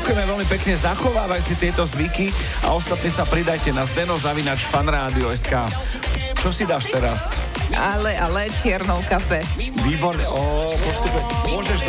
ďakujeme veľmi pekne, zachovávaj si tieto zvyky a ostatní sa pridajte na zdeno@fanradio.sk. Čo si dáš teraz? Ale čiernou kafe. Výborne, postupe. Môžeš